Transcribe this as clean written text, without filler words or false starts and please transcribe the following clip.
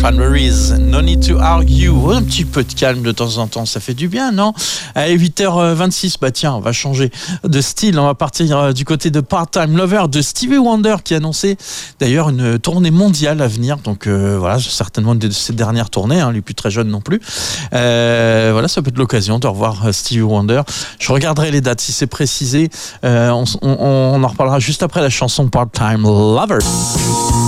Cranberries, No Need to Argue. Un petit peu de calme de temps en temps, ça fait du bien, non? Allez, 8h26, bah tiens, on va changer de style. On va partir du côté de Part-Time Lover de Stevie Wonder qui a annoncé d'ailleurs une tournée mondiale à venir. Donc voilà, certainement de ses dernières tournées, hein, lui plus très jeune non plus. Voilà, ça peut être l'occasion de revoir Stevie Wonder. Je regarderai les dates si c'est précisé. On en reparlera juste après la chanson Part-Time Lover.